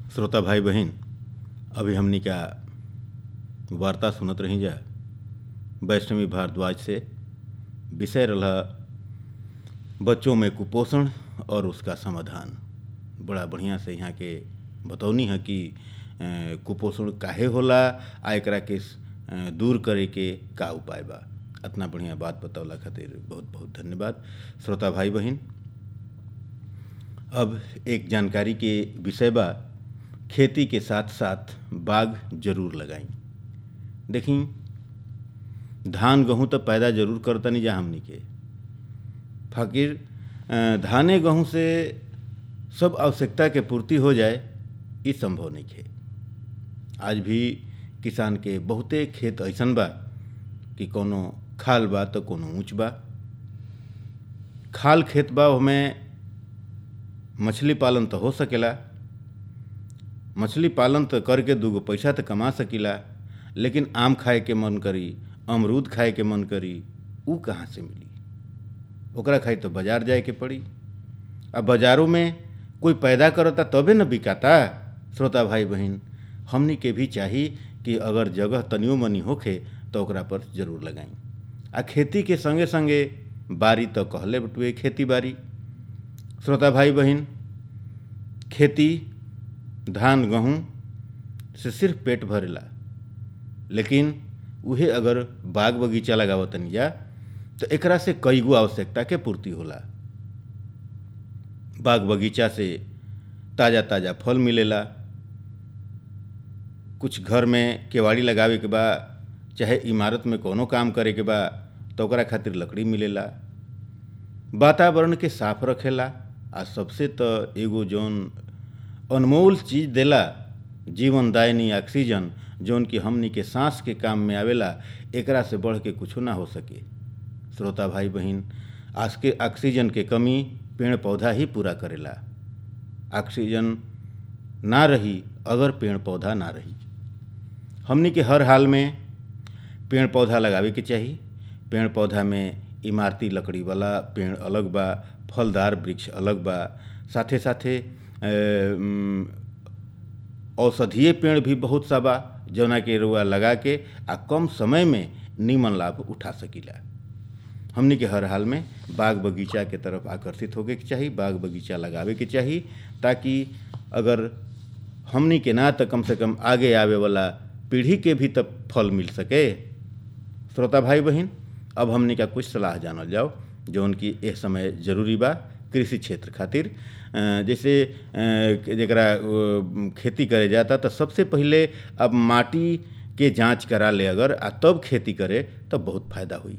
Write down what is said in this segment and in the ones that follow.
श्रोता भाई बहन, अभी हमनी का वार्ता सुनत रही जा वैष्णवी भारद्वाज से। विषय रहा बच्चों में कुपोषण और उसका समाधान। बड़ा बढ़िया से यहाँ के बतौनी है कि कुपोषण काहे होला आ एकरा के दूर करे के का उपाय बा। इतना बढ़िया बात बतौला खातिर बहुत बहुत धन्यवाद। श्रोता भाई बहन, अब एक जानकारी के विषय बा, खेती के साथ साथ बाग जरूर लगाई। देखी, धान गेहूँ तो पैदा जरूर करतनी जा हमनी के, फकीर धाने गेहूँ से सब आवश्यकता के पूर्ति हो जाए ये संभव नहीं है। आज भी किसान के बहुते खेत ऐसन बा कि कोनो खाल बा तो कोनो ऊँच बा। खाल खेत बा हमें मछली पालन तो हो सकेला, मछली पालन तो करके दूगो पैसा तो कमा सकीला, लेकिन आम खाए के मन करी, अमरूद खाए के मन करी, ऊ कहाँ से मिली? ओकरा खाई तो बाजार जाए के पड़ी। अब बाजारों में कोई पैदा करता तबे न बिकाता। श्रोता भाई बहन, हमनी के भी चाही कि अगर जगह तनियो मनी होखे तो ओकरा पर जरूर लगाई। आ खेती के संगे संगे बारी तो कहले बटुए खेती बारी। श्रोता भाई बहन, खेती धान गेहूँ से सिर्फ पेट भरेला, लेकिन उहे अगर बाग बगीचा लगावतनी जा तो एकरा से कई गो आवश्यकता के पूर्ति होला। बाग बगीचा से ताज़ा ताज़ा फल मिलेला। कुछ घर में केवाड़ी लगावे के बा, चाहे इमारत में कोनो काम करे के बा तो ओकरा खातिर लकड़ी मिलेला। वातावरण के साफ रखेला। आ सबसे तो एगो जौन अनमोल चीज़ देला, जीवनदायिनी ऑक्सीजन, जौन कि हमनी के सांस के काम में आवेला, एकरा से बढ़ के कुछ ना हो सके। श्रोता भाई बहन, आज के ऑक्सीजन के कमी पेड़ पौधा ही पूरा करेला। ऑक्सीजन ना रही अगर पेड़ पौधा ना रही। हमनी के हर हाल में पेड़ पौधा लगावे के चाही। पेड़ पौधा में इमारती लकड़ी वाला पेड़ अलग बा, फलदार वृक्ष अलग बा, साथे साथे औषधीय पेड़ भी बहुत सा बा, जौना के रुआ लगा के आ कम समय में नीमन लाभ उठा सकीला। हमनी के हर हाल में बाग बगीचा के तरफ आकर्षित होके के चाही, बाग बगीचा लगावे के चाही, ताकि अगर हमनी के ना तो कम से कम आगे आवे वाला पीढ़ी के भी तब फल मिल सके। श्रोता भाई बहन, अब हमनी का कुछ सलाह जानल जाओ जौन कि इस समय जरूरी बा कृषि क्षेत्र खातिर। जैसे जरा खेती करे जाता तो सबसे पहले अब माटी के जांच करा ले अगर आ तब खेती करे तो बहुत फायदा हुई।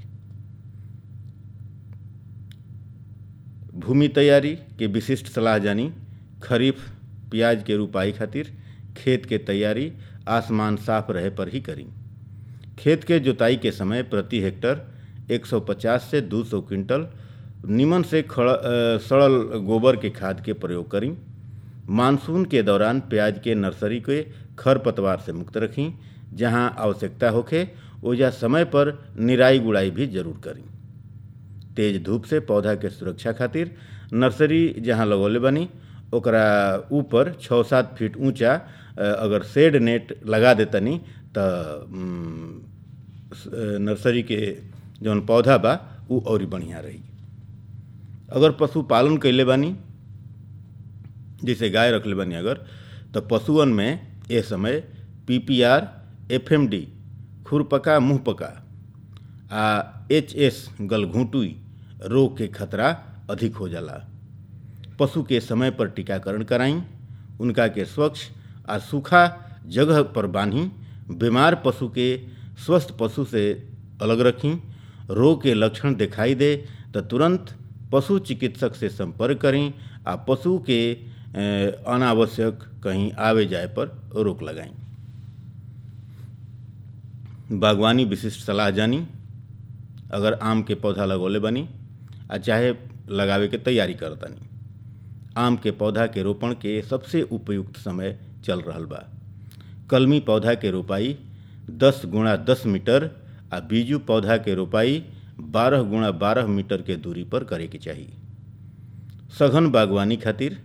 भूमि तैयारी के विशिष्ट सलाह जानी। खरीफ प्याज के रुपाई खातिर खेत के तैयारी आसमान साफ रहे पर ही करी। खेत के जुताई के समय प्रति हेक्टर 150 से 200 क्विंटल निमन से सड़ल गोबर के खाद के प्रयोग करी। मानसून के दौरान प्याज के नर्सरी के खरपतवार से मुक्त रखी। जहां आवश्यकता होखे ओजा समय पर निराई गुड़ाई भी जरूर करी। तेज धूप से पौधा के सुरक्षा खातिर नर्सरी जहां लगौले बनी ओकरा ऊपर 6-7 फीट ऊंचा अगर शेड नेट लगा देतनी तो नर्सरी के जौन पौधा बा उ और बढ़िया रही। अगर पशुपालन कैले बानी, जैसे गाय रखले बानी अगर, तो पशुअन में ए समय PPR, FMD, खुरपका मुँहपका आ HS गलघोंटुई रोग के खतरा अधिक हो जाला। पशु के समय पर टीकाकरण कराई। उनका के स्वच्छ आ सूखा जगह पर बांधी। बीमार पशु के स्वस्थ पशु से अलग रखी। रोग के लक्षण दिखाई दे तो तुरंत पशु चिकित्सक से संपर्क करें आ पशु के अनावश्यक कहीं आवे जाए पर रोक लगाएं। बागवानी विशिष्ट सलाह जानी। अगर आम के पौधा लगौले बनी आ चाहे लगावे के तैयारी करतनी, आम के पौधा के रोपण के सबसे उपयुक्त समय चल रहल बा। कलमी पौधा के रोपाई 10 गुणा 10 मीटर आ बीजू पौधा के रोपाई 12 गुणा 12 मीटर के दूरी पर करे के चाही। सघन बागवानी खातिर